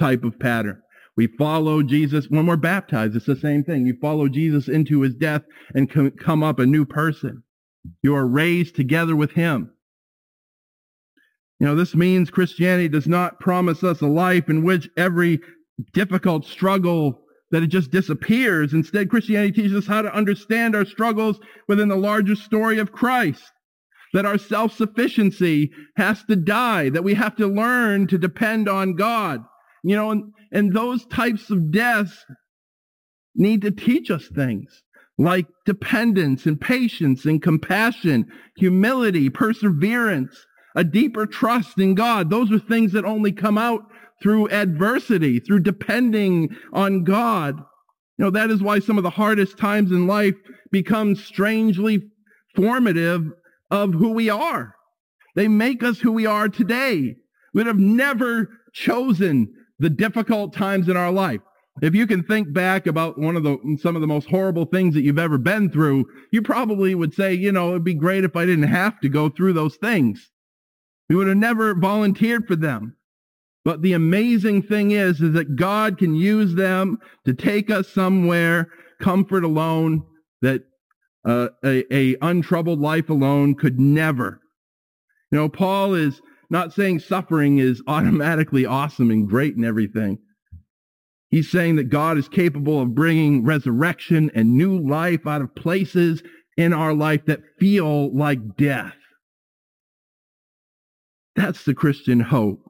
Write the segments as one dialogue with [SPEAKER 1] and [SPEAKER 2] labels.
[SPEAKER 1] type of pattern. We follow Jesus. When we're baptized, it's the same thing. You follow Jesus into his death and come up a new person. You are raised together with him. This means Christianity does not promise us a life in which every difficult struggle that it just disappears. Instead, Christianity teaches us how to understand our struggles within the larger story of Christ. That our self-sufficiency has to die, that we have to learn to depend on God. And those types of deaths need to teach us things like dependence and patience and compassion, humility, perseverance, a deeper trust in God. Those are things that only come out through adversity, through depending on God. That is why some of the hardest times in life become strangely formative of who we are. They make us who we are today. We'd have never chosen the difficult times in our life. If you can think back about some of the most horrible things that you've ever been through, you probably would say, it'd be great if I didn't have to go through those things. We would have never volunteered for them. But the amazing thing is that God can use them to take us somewhere, comfort alone, that a untroubled life alone could never. Paul is not saying suffering is automatically awesome and great and everything. He's saying that God is capable of bringing resurrection and new life out of places in our life that feel like death. That's the Christian hope.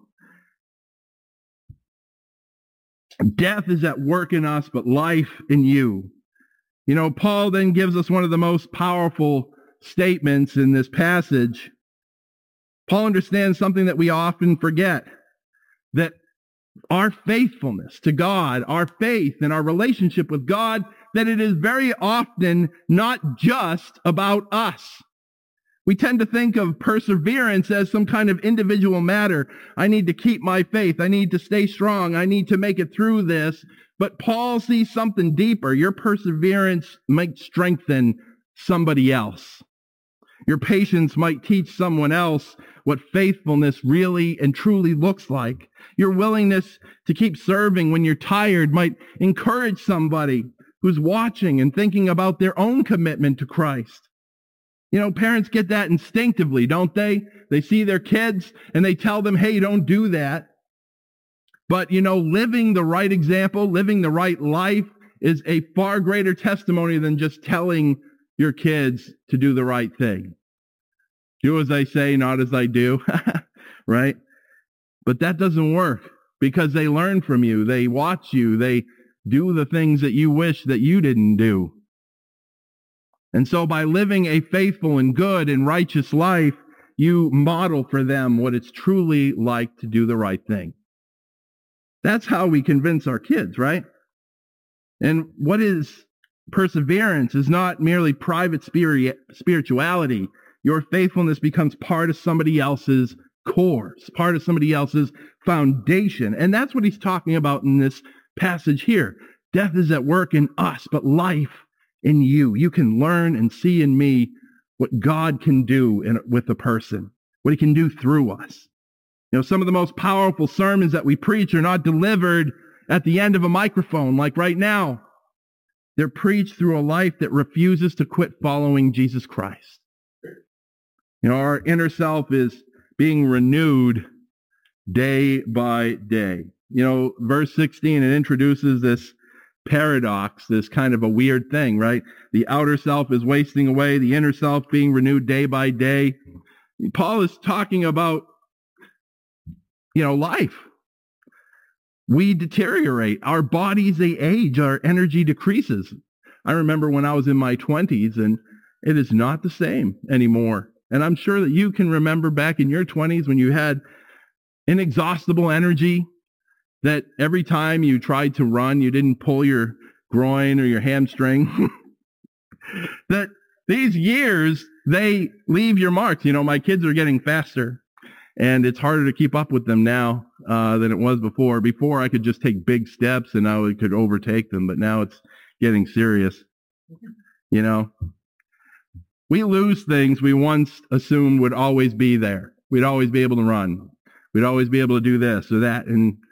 [SPEAKER 1] Death is at work in us, but life in you. Paul then gives us one of the most powerful statements in this passage. Paul understands something that we often forget, that our faithfulness to God, our faith and our relationship with God, that it is very often not just about us. We tend to think of perseverance as some kind of individual matter. I need to keep my faith. I need to stay strong. I need to make it through this. But Paul sees something deeper. Your perseverance might strengthen somebody else. Your patience might teach someone else what faithfulness really and truly looks like. Your willingness to keep serving when you're tired might encourage somebody who's watching and thinking about their own commitment to Christ. Parents get that instinctively, don't they? They see their kids and they tell them, hey, don't do that. But, living the right example, living the right life is a far greater testimony than just telling your kids to do the right thing. Do as I say, not as I do, right? But that doesn't work because they learn from you. They watch you. They do the things that you wish that you didn't do. And so by living a faithful and good and righteous life, you model for them what it's truly like to do the right thing. That's how we convince our kids, right? And what is perseverance is not merely private spirituality. Your faithfulness becomes part of somebody else's course, part of somebody else's foundation. And that's what he's talking about in this passage here. Death is at work in us, but life in you. You can learn and see in me what God can do with a person, what he can do through us. Some of the most powerful sermons that we preach are not delivered at the end of a microphone like right now. They're preached through a life that refuses to quit following Jesus Christ. Our inner self is being renewed day by day. Verse 16, it introduces this paradox, this kind of a weird thing, right? The outer self is wasting away, the inner self being renewed day by day. Paul is talking about, life. We deteriorate. Our bodies, they age. Our energy decreases. I remember when I was in my 20s, and it is not the same anymore. And I'm sure that you can remember back in your 20s when you had inexhaustible energy, that every time you tried to run, you didn't pull your groin or your hamstring. That these years, they leave your marks. My kids are getting faster, and it's harder to keep up with them now than it was before. Before, I could just take big steps and I could overtake them, but now it's getting serious. We lose things we once assumed would always be there. We'd always be able to run. We'd always be able to do this or that. And